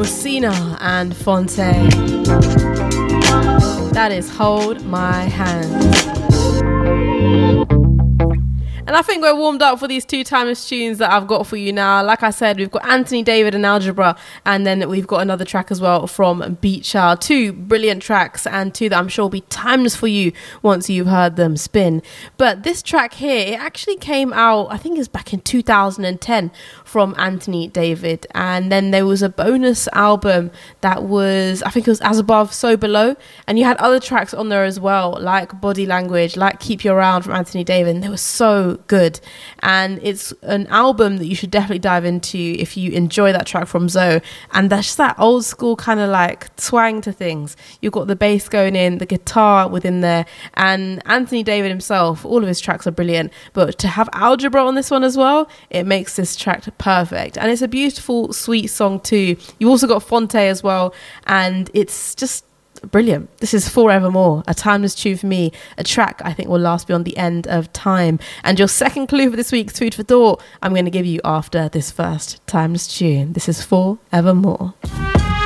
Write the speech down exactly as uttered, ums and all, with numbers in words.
Sina and Fonte. That is Hold My Hand. And I think we're warmed up for these two timeless tunes that I've got for you now. Like I said, we've got Anthony David and Algebra, and then we've got another track as well from Beat Child. Two brilliant tracks, and two that I'm sure will be timeless for you once you've heard them spin. But this track here, it actually came out, I think it's back in two thousand ten from Anthony David. And then there was a bonus album that was, I think it was As Above, So Below. And you had other tracks on there as well, like Body Language, like Keep You Around from Anthony David. And they were so good, and it's an album that you should definitely dive into if you enjoy that track from Zoe. And that's just that old school kind of like twang to things. You've got the bass going in, the guitar within there, and Anthony David himself, all of his tracks are brilliant, but to have Algebra on this one as well, it makes this track perfect. And it's a beautiful, sweet song too. You also got Fonte as well, and it's just brilliant. This is Forevermore, a timeless tune for me, a track I think will last beyond the end of time. And your second clue for this week's Food for Thought, I'm going to give you after this first timeless tune. This is Forevermore.